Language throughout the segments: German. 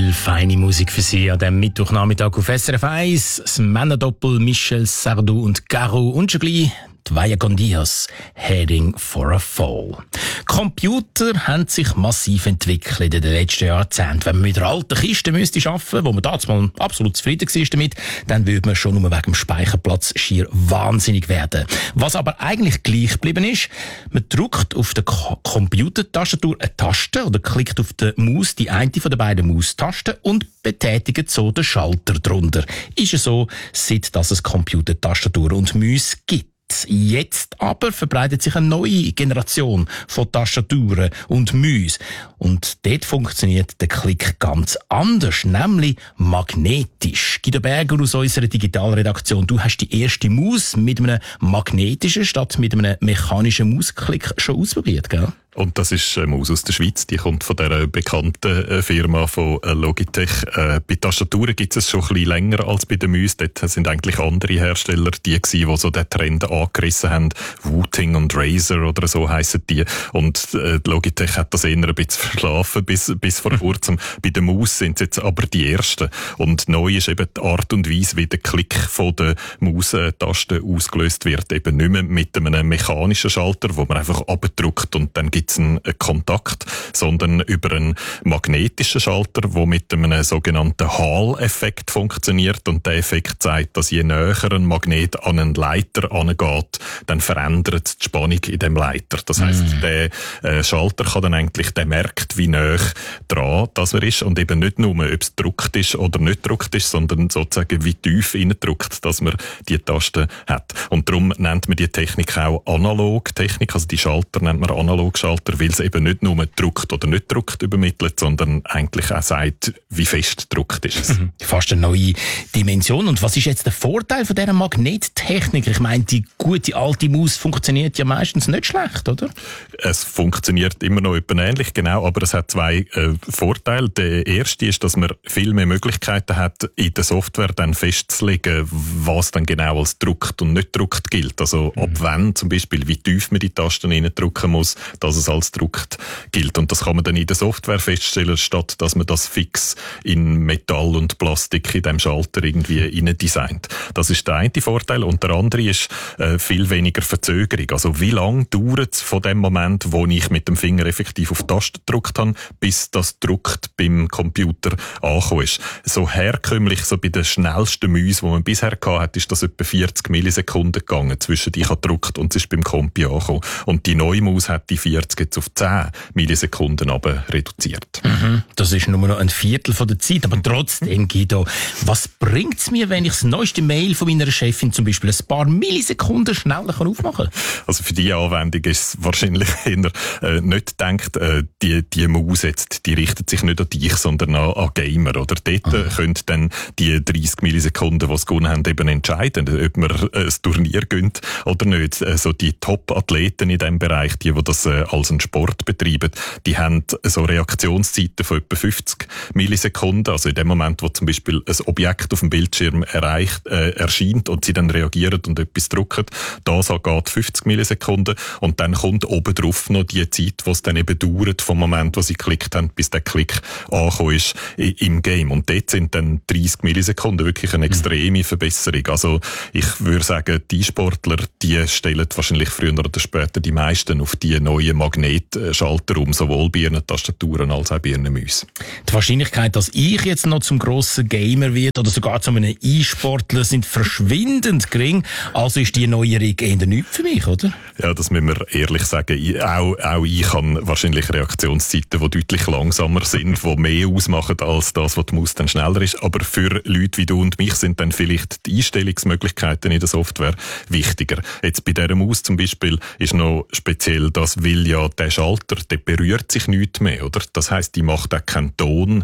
Viel feine Musik für Sie an diesem Mittwochnachmittag auf SRF 1. Das Männerdoppel Michel Sardou und Garou und schon gleich die Vaya con Dios, Heading for a Fall. Computer haben sich massiv entwickelt in den letzten Jahrzehnten. Wenn man mit einer alten Kiste arbeiten müsste, wo man damals mal absolut zufrieden war damit, dann würde man schon nur wegen dem Speicherplatz schier wahnsinnig werden. Was aber eigentlich gleich geblieben ist, man drückt auf der Computertastatur eine Taste oder klickt auf der Maus die eine von den beiden Maustasten und betätigt so den Schalter drunter. Ist es so, seit dass es Computertastatur und Mäuse gibt. Jetzt aber verbreitet sich eine neue Generation von Tastaturen und Mäuse. Und dort funktioniert der Klick ganz anders, nämlich magnetisch. Guido Berger aus unserer Digitalredaktion, du hast die erste Maus mit einem magnetischen statt mit einem mechanischen Mausklick schon ausprobiert, gell? Und das ist eine Maus aus der Schweiz, die kommt von dieser bekannten Firma von Logitech. Bei Tastaturen gibt es schon ein bisschen länger als bei den Mäusen. Dort sind eigentlich andere Hersteller die so den Trend angerissen haben. Wooting und Razer oder so heissen die. Und Logitech hat das eher ein bisschen verschlafen bis vor kurzem. Bei der Maus sind es jetzt aber die ersten. Und neu ist eben die Art und Weise, wie der Klick von der Maustaste ausgelöst wird. Eben nicht mehr mit einem mechanischen Schalter, wo man einfach abdrückt und dann gibt es einen Kontakt, sondern über einen magnetischen Schalter, der mit einem sogenannten Hall-Effekt funktioniert. Und der Effekt zeigt, dass je näher ein Magnet an einen Leiter angeht, dann verändert die Spannung in dem Leiter. Das heisst, der Schalter kann dann eigentlich, der merkt, wie näher dran das er ist und eben nicht nur, ob es gedrückt ist oder nicht gedrückt ist, sondern sozusagen wie tief reindrückt, dass man die Taste hat. Und darum nennt man die Technik auch Analog-Technik, also die Schalter nennt man Analog-Schalter, weil es eben nicht nur drückt oder nicht drückt übermittelt, sondern eigentlich auch sagt, wie fest gedrückt ist es. Fast eine neue Dimension. Und was ist jetzt der Vorteil von dieser Magnettechnik? Ich meine, die gute alte Maus funktioniert ja meistens nicht schlecht, oder? Es funktioniert immer noch etwa ähnlich, genau, aber es hat zwei Vorteile. Der erste ist, dass man viel mehr Möglichkeiten hat, in der Software dann festzulegen, was dann genau als drückt und nicht drückt gilt. Also ab wann zum Beispiel, wie tief man die Tasten reindrücken muss, dass es als druckt gilt. Und das kann man dann in der Software feststellen, statt dass man das fix in Metall und Plastik in dem Schalter irgendwie rein designt. Das ist der eine Vorteil. Und der andere ist viel weniger Verzögerung. Also wie lange dauert es von dem Moment, wo ich mit dem Finger effektiv auf die Taste gedrückt habe, bis das Druckt beim Computer angekommen ist. So herkömmlich, so bei den schnellsten Mäusen, die man bisher hatte, ist das etwa 40 Millisekunden gegangen, zwischen die ich habe gedrückt und es ist beim Compi angekommen. Und die neue Maus hat die 40 jetzt auf 10 Millisekunden aber reduziert. Das ist nur noch ein Viertel von der Zeit, aber trotzdem, Guido, was bringt es mir, wenn ich das neueste Mail von meiner Chefin zum Beispiel ein paar Millisekunden schneller aufmachen kann? Also für diese Anwendung ist es wahrscheinlich eher nicht gedacht, die Maus jetzt, die richtet sich nicht an dich, sondern an Gamer. Oder dort können dann die 30 Millisekunden, die sie gewonnen haben, eben entscheiden, ob man ein Turnier gönnt oder nicht. So die Top-Athleten in diesem Bereich, die das als einen Sport betreiben, die haben so Reaktionszeiten von etwa 50 Millisekunden. Also in dem Moment, wo zum Beispiel ein Objekt auf dem Bildschirm erscheint und sie dann reagieren und etwas drücken, das geht 50 Millisekunden und dann kommt obendrauf noch die Zeit, die es dann eben dauert vom Moment, wo sie geklickt haben, bis der Klick angekommen ist im Game. Und dort sind dann 30 Millisekunden wirklich eine extreme Verbesserung. Also ich würde sagen, die Sportler, die stellen wahrscheinlich früher oder später die meisten auf die neuen Magnetschalter um, sowohl bei ihren Tastaturen als auch bei ihren Mäusen. Die Wahrscheinlichkeit, dass ich jetzt noch zum grossen Gamer werde oder sogar zu einem E-Sportler, sind verschwindend gering. Also ist die Neuerung eher nichts für mich, oder? Ja, das müssen wir ehrlich sagen. Auch ich habe wahrscheinlich Reaktionszeiten, die deutlich langsamer sind, die mehr ausmachen als das, was die Maus dann schneller ist. Aber für Leute wie du und mich sind dann vielleicht die Einstellungsmöglichkeiten in der Software wichtiger. Jetzt bei dieser Maus zum Beispiel ist noch speziell das, weil ja der Schalter, der berührt sich nicht mehr, oder? Das heisst, die macht auch keinen Ton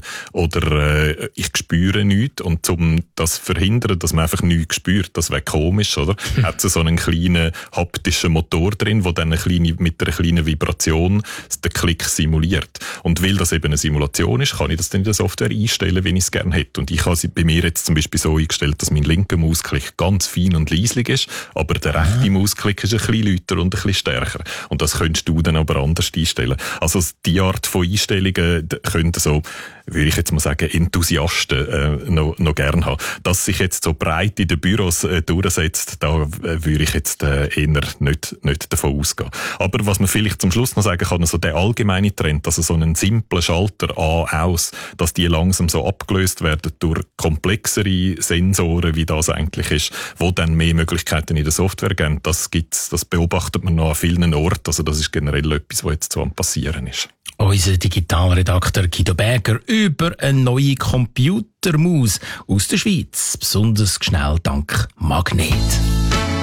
oder ich spüre nichts. Und um das zu verhindern, dass man einfach nichts spürt, das wäre komisch, oder? Hat sie so einen kleinen haptischen Motor drin, der dann mit einer kleinen Vibration den Klick simuliert. Und weil das eben eine Simulation ist, kann ich das dann in der Software einstellen, wie ich es gerne hätte. Und ich habe sie bei mir jetzt zum Beispiel so eingestellt, dass mein linker Mausklick ganz fein und leislich ist, aber der rechte Mausklick ist ein bisschen lauter und ein bisschen stärker. Und das könntest du dann aber anders einstellen. Also die Art von Einstellungen, können so, würde ich jetzt mal sagen, Enthusiasten noch gern haben. Dass sich jetzt so breit in den Büros durchsetzt, da würde ich jetzt eher nicht davon ausgehen. Aber was man vielleicht zum Schluss noch sagen kann, also der allgemeine Trend, also so einen simplen Schalter an, aus, dass die langsam so abgelöst werden durch komplexere Sensoren, wie das eigentlich ist, wo dann mehr Möglichkeiten in der Software geben, das beobachtet man noch an vielen Orten, also das ist generell etwas, was jetzt so am passieren ist. Unser Digitalredakteur Guido Berger über eine neue Computermaus aus der Schweiz, besonders schnell dank Magnet.